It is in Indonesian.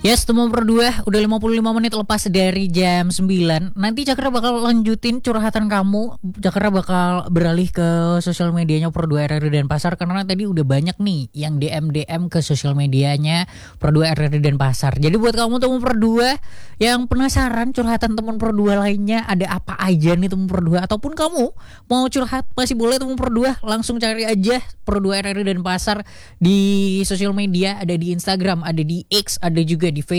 Yes, temu berdua udah 55 menit lepas dari jam 9. Nanti Cakra bakal lanjutin curhatan kamu. Cakra bakal beralih ke sosial medianya Pro2 RRI Denpasar karena tadi udah banyak nih yang DM ke sosial medianya Pro2 RRI Denpasar. Jadi buat kamu temu Pro2 yang penasaran curhatan teman Pro2 lainnya ada apa aja nih temu Pro2 ataupun kamu mau curhat masih boleh temu Pro2, langsung cari aja Pro2 RRI Denpasar di sosial media, ada di Instagram, ada di X, ada juga